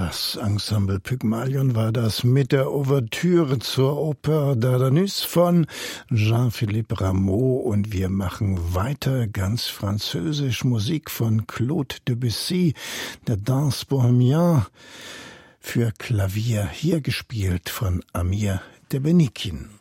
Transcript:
Das Ensemble Pygmalion war das mit der Ouvertüre zur Oper Dardanus von Jean-Philippe Rameau, und wir machen weiter ganz französisch, Musik von Claude Debussy, der Danse Bohemienne für Klavier, hier gespielt von Amir Debenikin.